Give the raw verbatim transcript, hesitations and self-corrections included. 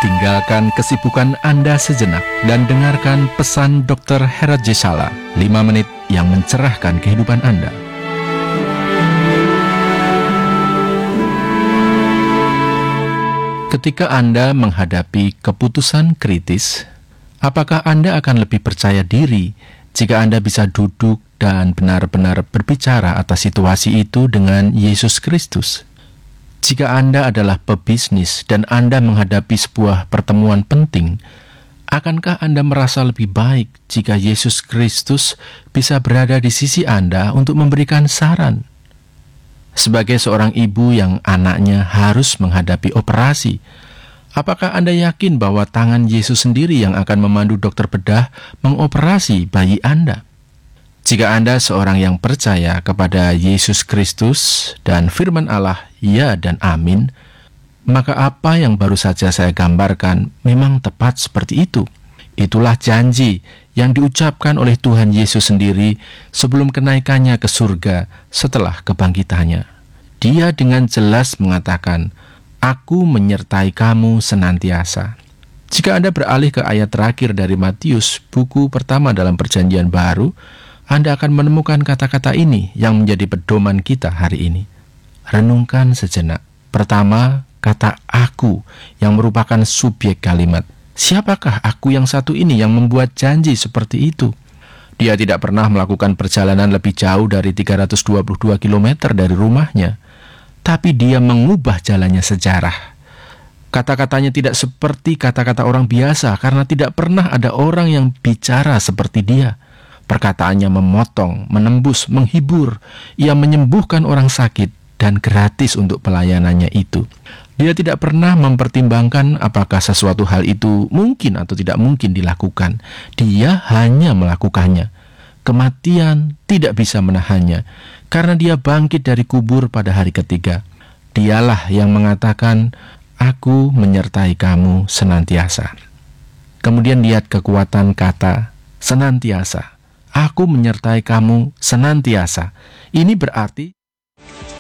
Tinggalkan kesibukan Anda sejenak dan dengarkan pesan dokter Herat J. Sala, lima menit yang mencerahkan kehidupan Anda. Ketika Anda menghadapi keputusan kritis, apakah Anda akan lebih percaya diri jika Anda bisa duduk dan benar-benar berbicara atas situasi itu dengan Yesus Kristus? Jika Anda adalah pebisnis dan Anda menghadapi sebuah pertemuan penting, akankah Anda merasa lebih baik jika Yesus Kristus bisa berada di sisi Anda untuk memberikan saran? Sebagai seorang ibu yang anaknya harus menghadapi operasi, apakah Anda yakin bahwa tangan Yesus sendiri yang akan memandu dokter bedah mengoperasi bayi Anda? Jika Anda seorang yang percaya kepada Yesus Kristus dan firman Allah ya dan amin, maka apa yang baru saja saya gambarkan memang tepat seperti itu. Itulah janji yang diucapkan oleh Tuhan Yesus sendiri sebelum kenaikannya ke surga setelah kebangkitannya. Dia dengan jelas mengatakan, "Aku menyertai kamu senantiasa." Jika Anda beralih ke ayat terakhir dari Matius, buku pertama dalam Perjanjian Baru, Anda akan menemukan kata-kata ini yang menjadi pedoman kita hari ini. Renungkan sejenak. Pertama, kata aku yang merupakan subjek kalimat. Siapakah aku yang satu ini yang membuat janji seperti itu? Dia tidak pernah melakukan perjalanan lebih jauh dari tiga ratus dua puluh dua kilometer dari rumahnya. Tapi dia mengubah jalannya sejarah. Kata-katanya tidak seperti kata-kata orang biasa karena tidak pernah ada orang yang bicara seperti dia. Perkataannya memotong, menembus, menghibur. Ia menyembuhkan orang sakit dan gratis untuk pelayanannya itu. Dia tidak pernah mempertimbangkan apakah sesuatu hal itu mungkin atau tidak mungkin dilakukan. Dia hanya melakukannya. Kematian tidak bisa menahannya karena dia bangkit dari kubur pada hari ketiga. Dialah yang mengatakan, "Aku menyertai kamu senantiasa." Kemudian lihat kekuatan kata senantiasa. Aku menyertai kamu senantiasa. Ini berarti